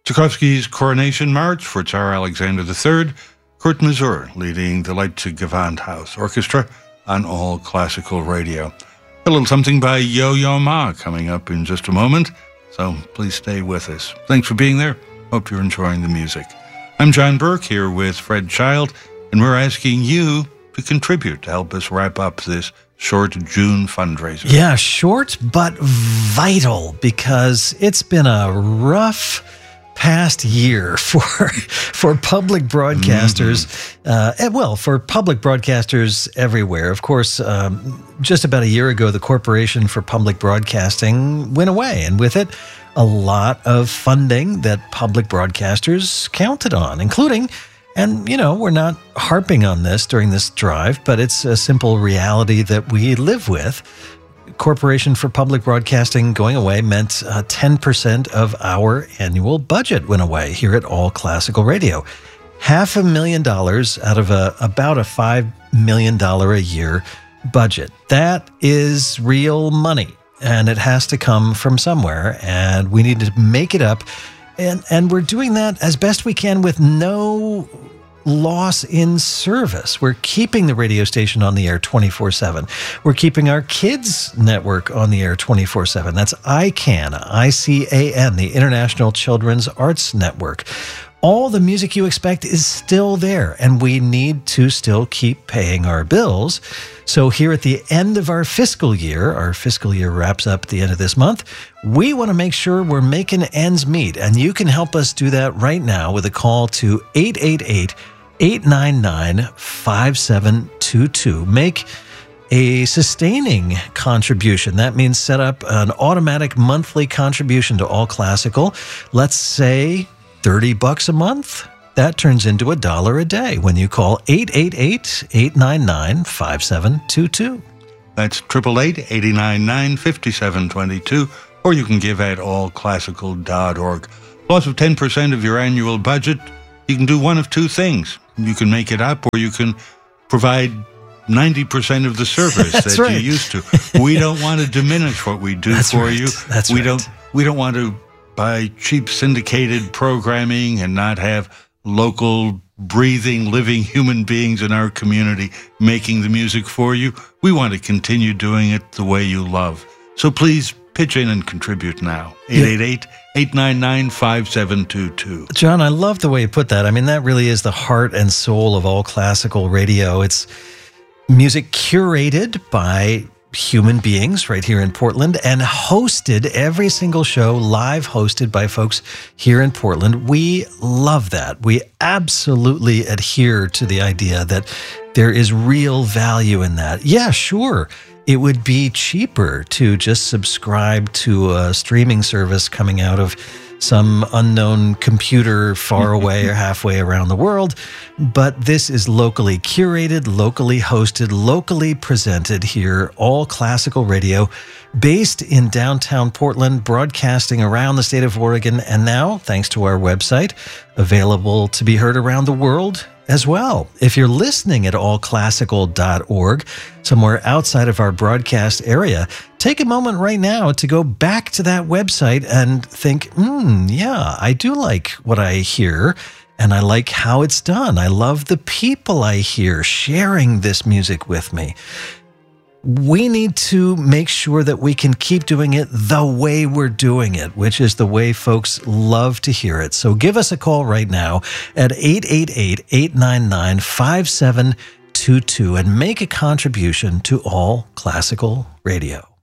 Tchaikovsky's Coronation March for Tsar Alexander III, Kurt Masur leading the Leipzig Gewandhaus Orchestra on All Classical Radio. A little something by Yo-Yo Ma coming up in just a moment, so please stay with us. Thanks for being there. Hope you're enjoying the music. I'm John Burke here with Fred Child, and we're asking you to contribute to help us wrap up this short June fundraiser. Yeah, short but vital, because it's been a rough past year for public broadcasters, for public broadcasters everywhere. Of course, just about a year ago, the Corporation for Public Broadcasting went away, and with it, a lot of funding that public broadcasters counted on, including, and we're not harping on this during this drive, but it's a simple reality that we live with. Corporation for Public Broadcasting going away meant 10% of our annual budget went away here at All Classical Radio. $500,000 out of about a $5 million a year budget. That is real money, and it has to come from somewhere, and we need to make it up. And we're doing that as best we can with no loss in service. We're keeping the radio station on the air 24/7. We're keeping our kids' network on the air 24/7. That's ICANN, ICAN, the International Children's Arts Network. All the music you expect is still there, and we need to still keep paying our bills. So here at the end of our fiscal year wraps up at the end of this month, we want to make sure we're making ends meet, and you can help us do that right now with a call to 888-899-5722. Make a sustaining contribution. That means set up an automatic monthly contribution to All Classical. Let's say $30 a month. That turns into $1 a day when you call 888-899-5722. That's 888-899-5722, or you can give at allclassical.org. Plus of 10% of your annual budget, you can do one of two things. You can make it up, or you can provide 90% of the service that you're used to. We don't want to diminish what we do for you. We don't want to buy cheap syndicated programming and not have local, breathing, living human beings in our community making the music for you. We want to continue doing it the way you love. So please pitch in and contribute now. 888-899-5722. John, I love the way you put that. I mean, that really is the heart and soul of All Classical Radio. It's music curated by human beings right here in Portland and hosted, every single show live hosted by folks here in Portland. We love that. We absolutely adhere to the idea that there is real value in that. Yeah, sure. It would be cheaper to just subscribe to a streaming service coming out of some unknown computer far away or halfway around the world. But this is locally curated, locally hosted, locally presented here, All Classical Radio, based in downtown Portland, broadcasting around the state of Oregon, and now, thanks to our website, available to be heard around the world as well. If you're listening at allclassical.org, somewhere outside of our broadcast area, take a moment right now to go back to that website and think, yeah, I do like what I hear, and I like how it's done. I love the people I hear sharing this music with me. We need to make sure that we can keep doing it the way we're doing it, which is the way folks love to hear it. So give us a call right now at 888-899-5722 and make a contribution to All Classical Radio.